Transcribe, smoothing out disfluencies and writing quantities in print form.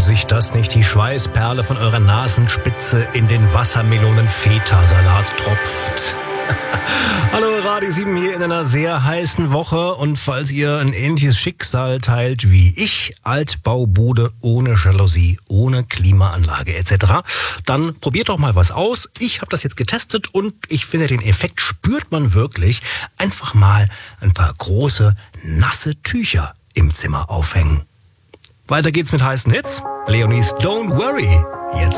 sich das nicht die Schweißperle von eurer Nasenspitze in den Wassermelonen-Feta-Salat tropft? Hallo, Radio 7 hier in einer sehr heißen Woche, und falls ihr ein ähnliches Schicksal teilt wie ich, Altbaubude ohne Jalousie, ohne Klimaanlage etc., dann probiert doch mal was aus. Ich habe das jetzt getestet und ich finde, den Effekt spürt man wirklich. Einfach mal ein paar große, nasse Tücher im Zimmer aufhängen. Weiter geht's mit heißen Hits. Leonie's Don't Worry.